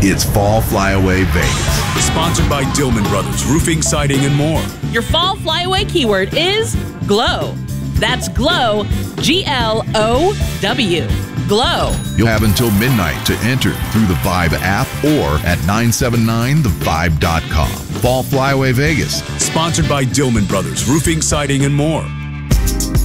It's Fall Flyaway Vegas. Sponsored by Dillman Brothers Roofing, Siding, and more. Your fall flyaway keyword is GLOW. That's GLOW, G-L-O-W. GLOW. You'll have until midnight to enter through the Vibe app or at 979thevibe.com. Fall Flyaway Vegas. Sponsored by Dillman Brothers Roofing, Siding, and more.